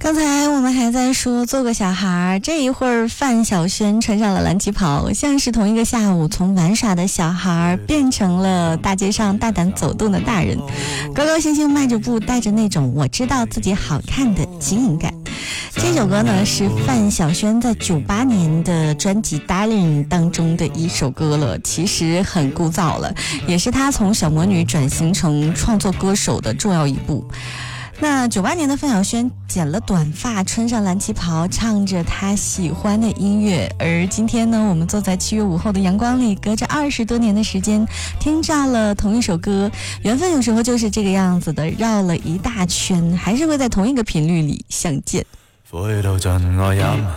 刚才我们还在说做个小孩，这一会儿范晓萱穿上了蓝旗袍，像是同一个下午从玩耍的小孩变成了大街上大胆走动的大人，高高兴兴迈着步，带着那种我知道自己好看的轻盈感。这首歌呢是范晓萱在98年的专辑 Darling 当中的一首歌了，其实很古早了，也是她从小魔女转型成创作歌手的重要一步。那98年的范晓萱剪了短发，穿上蓝旗袍，唱着她喜欢的音乐。而今天呢，我们坐在7月5号的阳光里，隔着20多年的时间，听到了同一首歌。缘分有时候就是这个样子的，绕了一大圈，还是会在同一个频率里相见。 灰到盡我飲